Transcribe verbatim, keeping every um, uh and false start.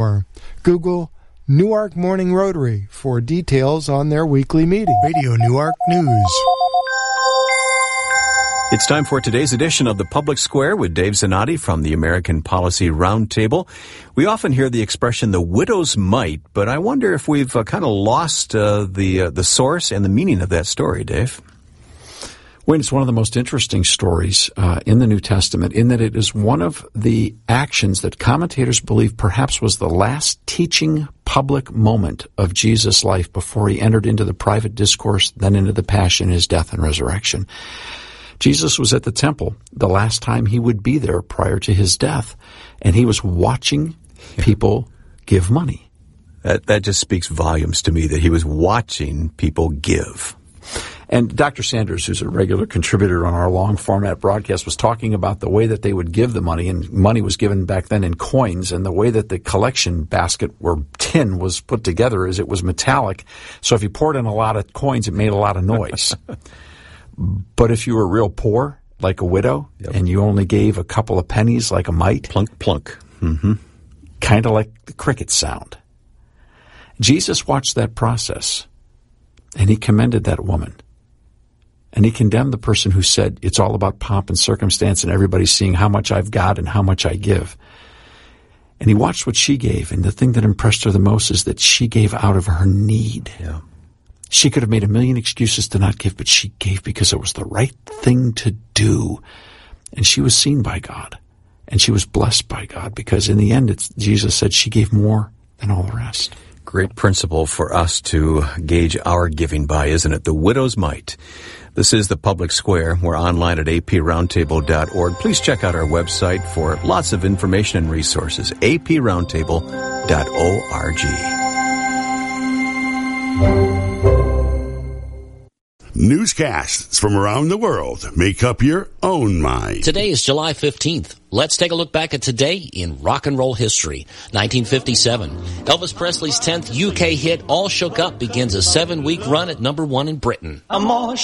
Google Newark Morning Rotary for details on their weekly meeting. Radio Newark News. It's time for today's edition of The Public Square with Dave Zanotti from the American Policy Roundtable. We often hear the expression, the widow's mite, but I wonder if we've uh, kind of lost uh, the uh, the source and the meaning of that story, Dave. Wayne, it's one of the most interesting stories uh, in the New Testament in that it is one of the actions that commentators believe perhaps was the last teaching public moment of Jesus' life before he entered into the private discourse, then into the passion, his death, and resurrection. Jesus was at the temple the last time he would be there prior to his death, and he was watching people give money. That, that just speaks volumes to me that he was watching people give. And Doctor Sanders, who's a regular contributor on our long-format broadcast, was talking about the way that they would give the money, and money was given back then in coins, and the way that the collection basket or tin was put together is it was metallic, so if you poured in a lot of coins, it made a lot of noise. But if you were real poor, like a widow, yep. and you only gave a couple of pennies like a mite, plunk, plunk, mm-hmm. kind of like the cricket sound. Jesus watched that process, and he commended that woman. And he condemned the person who said, it's all about pomp and circumstance and everybody's seeing how much I've got and how much I give. And he watched what she gave, and the thing that impressed her the most is that she gave out of her need. Yeah. She could have made a million excuses to not give, but she gave because it was the right thing to do. And she was seen by God. And she was blessed by God because in the end, it's, Jesus said she gave more than all the rest. Great principle for us to gauge our giving by, isn't it? The widow's mite. This is The Public Square. We're online at a p roundtable dot org. Please check out our website for lots of information and resources, a p roundtable dot org. Newscasts from around the world make up your own mind. Today is July fifteenth. Let's take a look back at today in rock and roll history. nineteen fifty-seven. Elvis Presley's tenth U K hit, All Shook Up, begins a seven-week run at number one in Britain. I'm all